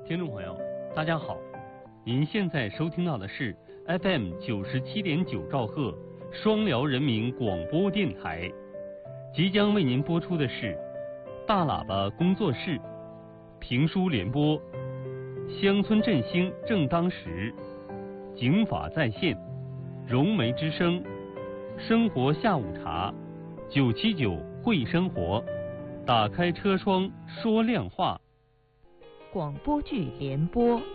听众朋友，大家好，您现在收听到的是 FM 97.9兆赫双辽人民广播电台，即将为您播出的是大喇叭工作室评书联播，乡村振兴正当时，警法在线，融媒之声，生活下午茶，979会生活，打开车窗说亮话。 广播剧联播。